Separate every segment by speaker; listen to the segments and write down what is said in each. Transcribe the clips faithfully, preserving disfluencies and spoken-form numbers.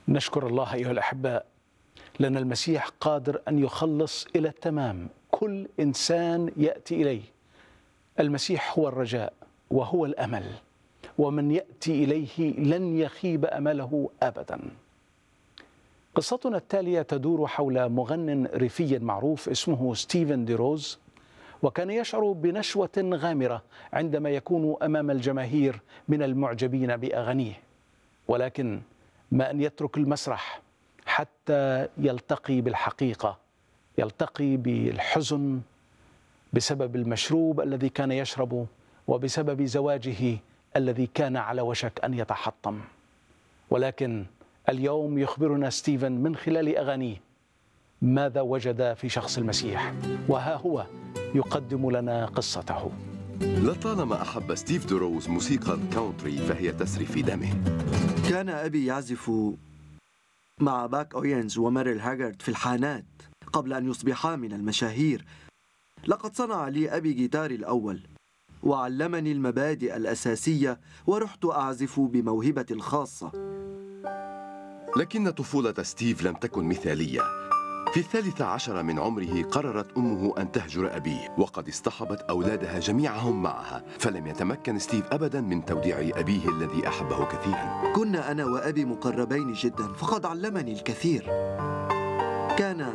Speaker 1: نشكر الله أيها الأحباء، لأن المسيح قادر أن يخلص إلى التمام كل إنسان يأتي إليه. المسيح هو الرجاء وهو الأمل، ومن يأتي إليه لن يخيب أمله أبدا. قصتنا التالية تدور حول مغنٍ ريفي معروف اسمه ستيفن دي روز، وكان يشعر بنشوة غامرة عندما يكون أمام الجماهير من المعجبين بأغانيه، ولكن ما أن يترك المسرح حتى يلتقي بالحقيقة، يلتقي بالحزن بسبب المشروب الذي كان يشربه وبسبب زواجه الذي كان على وشك أن يتحطم. ولكن اليوم يخبرنا ستيفن من خلال أغانيه ماذا وجد في شخص المسيح، وها هو يقدم لنا قصته.
Speaker 2: لطالما أحب ستيف دي روز موسيقى الكاونتري فهي تسري في دمه.
Speaker 3: كان أبي يعزف مع باك أوينز وميريل هاجارد في الحانات قبل أن يصبحا من المشاهير. لقد صنع لي أبي جيتاري الأول وعلمني المبادئ الأساسية، ورحت أعزف بموهبتي الخاصة.
Speaker 2: لكن طفولة ستيف لم تكن مثالية. في الثالث عشر من عمره قررت أمه أن تهجر أبيه، وقد اصطحبت أولادها جميعهم معها، فلم يتمكن ستيف أبدا من توديع أبيه الذي أحبه كثيرا.
Speaker 3: كنا أنا وأبي مقربين جدا، فقد علمني الكثير. كان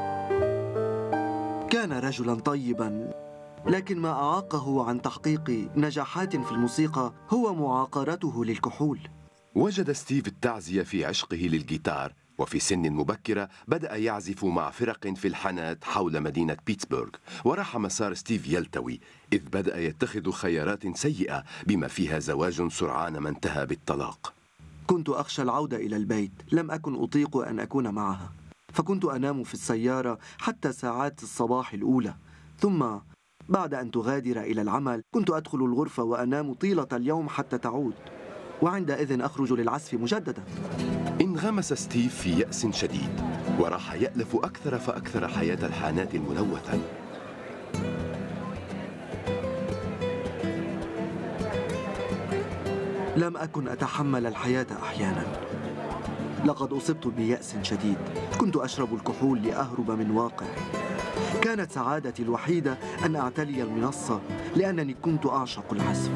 Speaker 3: كان رجلا طيبا، لكن ما أعاقه عن تحقيق نجاحات في الموسيقى هو معاقرته للكحول.
Speaker 2: وجد ستيف التعزية في عشقه للجيتار، وفي سن مبكرة بدأ يعزف مع فرق في الحانات حول مدينة بيتسبرغ. وراح مسار ستيف يلتوي، إذ بدأ يتخذ خيارات سيئة بما فيها زواج سرعان ما انتهى بالطلاق.
Speaker 3: كنت أخشى العودة إلى البيت، لم أكن أطيق أن أكون معها، فكنت أنام في السيارة حتى ساعات الصباح الأولى، ثم بعد أن تغادر إلى العمل كنت أدخل الغرفة وأنام طيلة اليوم حتى تعود، وعندئذ أخرج للعزف مجددا.
Speaker 2: انغمس ستيف في يأس شديد، وراح يألف أكثر فأكثر حياة الحانات الملوثة.
Speaker 3: لم أكن أتحمل الحياة أحيانا. لقد أصبت بيأس شديد، كنت أشرب الكحول لأهرب من واقعي. كانت سعادتي الوحيدة أن أعتلي المنصة، لأنني كنت أعشق العزف.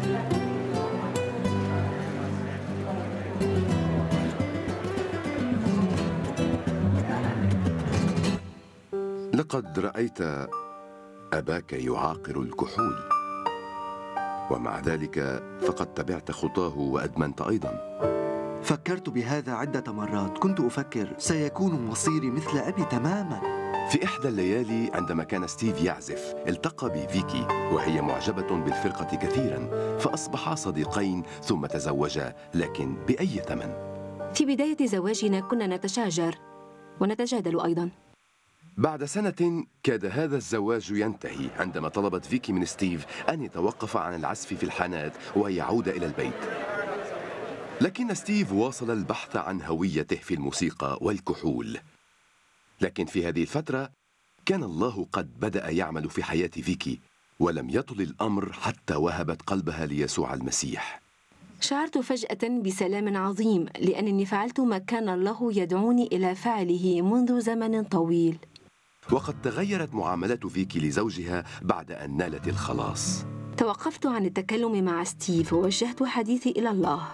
Speaker 2: لقد رأيت أباك يعاقر الكحول، ومع ذلك فقد تبعت خطاه وأدمنت أيضا.
Speaker 3: فكرت بهذا عدة مرات، كنت أفكر سيكون مصيري مثل أبي تماما.
Speaker 2: في إحدى الليالي عندما كان ستيف يعزف التقى بفيكي، وهي معجبة بالفرقة كثيرا، فأصبحا صديقين ثم تزوجا، لكن بأي ثمن؟
Speaker 4: في بداية زواجنا كنا نتشاجر ونتجادل أيضا.
Speaker 2: بعد سنة كاد هذا الزواج ينتهي عندما طلبت فيكي من ستيف أن يتوقف عن العزف في الحانات ويعود إلى البيت. لكن ستيف واصل البحث عن هويته في الموسيقى والكحول. لكن في هذه الفترة كان الله قد بدأ يعمل في حياة فيكي، ولم يطل الأمر حتى وهبت قلبها ليسوع المسيح.
Speaker 4: شعرت فجأة بسلام عظيم، لأنني فعلت ما كان الله يدعوني إلى فعله منذ زمن طويل.
Speaker 2: وقد تغيرت معاملة فيكي لزوجها بعد أن نالت الخلاص.
Speaker 4: توقفت عن التكلم مع ستيف ووجهت حديثي إلى الله.